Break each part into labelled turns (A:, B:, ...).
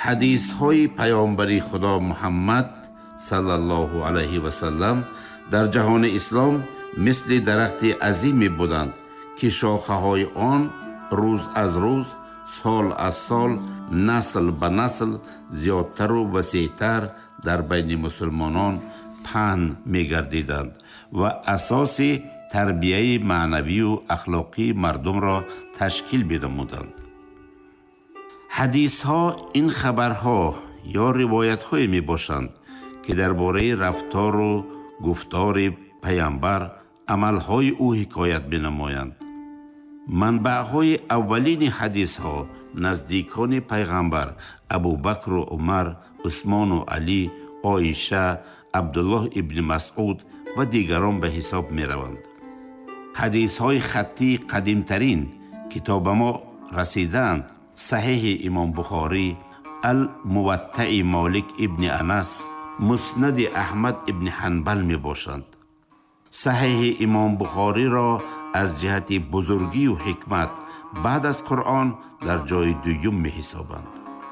A: حدیث های پیامبری خدا محمد صلی الله علیه و سلم در جهان اسلام مثل درخت عظیمی بودند که شاخه های آن روز از روز، سال از سال، نسل به نسل زیادتر و وسیعتر در بین مسلمانان پهن می گردیدند و اساس تربیه معنوی و اخلاقی مردم را تشکیل می‌نمودند. حدیث ها این خبرها یا روایت های می باشند که درباره رفتار و گفتار پیامبر، عمل های او حکایت می نمایند. منبع های اولین حدیث ها نزدیکان پیغمبر ابوبکر و عمر، عثمان و علی، عایشه، عبدالله ابن مسعود و دیگران به حساب می روند. حدیث های خطی قدیمترین که تا به ما رسیدند صحیح امام بخاری، الموطأ مالک ابن انس، مسند احمد ابن حنبل می باشند. صحیح امام بخاری را از جهت بزرگی و حکمت بعد از قرآن در جای دوم می حسابند.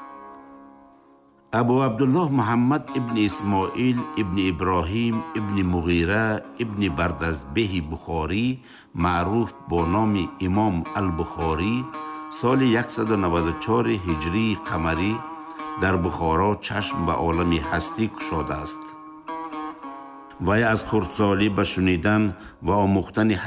A: ابو عبدالله محمد ابن اسماعیل ابن ابراهیم ابن مغیره ابن بردزبه بخاری، معروف با نام امام البخاری، سال 194 هجری قمری در بخارا چشم به عالم هستی گشاده است. وی از خردسالی به شنیدن و آموختن